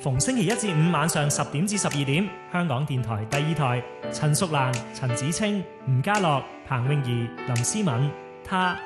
逢星期一至五晚上10點至12點，香港電台第2台，陳淑蘭、陳子清、吳家樂、彭詠儀、林思敏，他。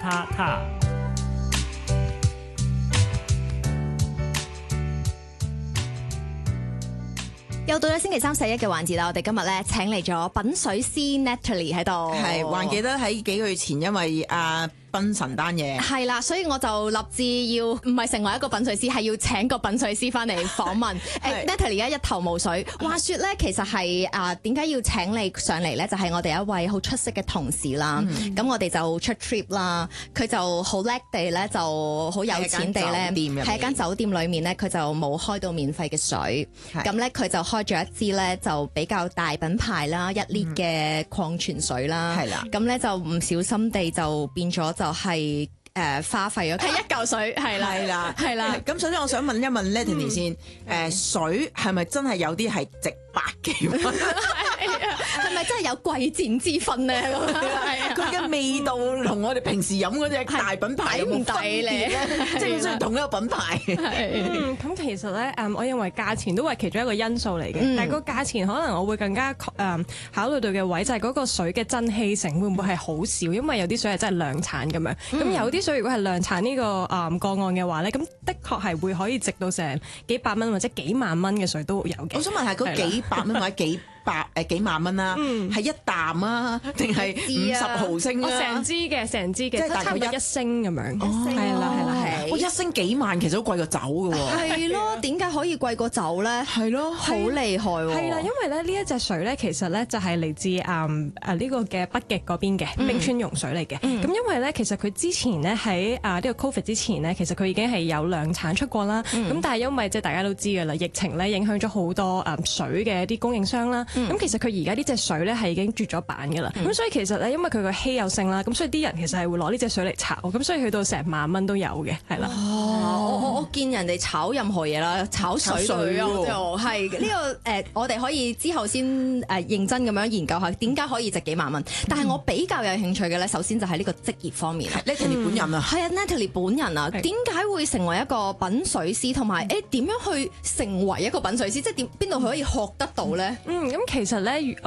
又到咗星期3、4、1嘅環節啦，我哋今日咧請嚟咗品水師 Natalie 喺度。 係，還記得喺幾個月前，因為檳神單嘢係啦，所以我就立志要唔係成為一個品水師，係要請個品水師翻嚟訪問。Natalie 而家一頭霧水。話說咧，其實係點解要請你上嚟咧？就係我哋一位好出色嘅同事啦。咁我哋就出 trip 啦，佢就好叻地咧，就好有錢地咧，喺一間酒店裏面咧，佢就冇開到免費嘅水。咁咧佢就開咗一支咧，就比較大品牌啦，1 lit 嘅礦泉水啦。係啦。咁咧就唔小心地就變咗。就係花費咗係一嚿水，係啦。 咁首先我想問一問 Natalie 先，水係咪真係有啲係值100幾蚊？ 係咪真係有貴賤之分咧？ 佢嘅味道同我哋平時飲嗰隻大品牌有冇分別咧？即係雖然同一個品牌。 咁其實咧，我認為價錢都係其中一個因素嚟嘅。但係個價錢可能我會更加考慮到嘅位就係嗰個水嘅珍稀性會唔會係好少？因為有啲水係真係量產咁樣。咁有啲水如果係量產呢個個案嘅話咧，咁的確係會可以值到成幾百蚊或者幾萬蚊嘅水都有嘅。 我想問下嗰幾百蚊或者幾萬蚊啦，係一啖啊，定係50毫升啊？ 成支嘅，即係差唔多1升咁樣。係啦。 哇，1升幾萬，其實都貴過酒㗎喎。 係咯，點解可以貴過酒咧？ 係咯， 好厲害喎。 係啦，因為咧呢一隻水咧，其實咧就係嚟自呢個嘅北極嗰邊嘅冰川融水嚟嘅。咁因為咧，其實佢之前咧喺呢個 Covid 之前咧，其實佢已經係有量產出過啦。咁但係因為即係大家都知㗎啦，疫情咧影響咗好多水嘅一啲供應商啦。咁其實佢而家呢隻水咧係已經絕咗版㗎啦。咁所以其實咧，因為佢個稀有性啦，咁所以啲人其實係會攞呢隻水嚟炒，咁所以去到成萬蚊都有嘅，係啦。 我見人哋炒任何嘢啦，炒水啊，就係呢個我哋可以之後先認真咁樣研究下點解可以值幾萬蚊。但係我比較有興趣嘅咧，首先就係呢個職業方面。 Natalie 本人啊， 係啊 Natalie 本人啊，點解會成為一個品水師，同埋點樣去成為一個品水師？即係邊度可以學得到咧？ 咁其實咧，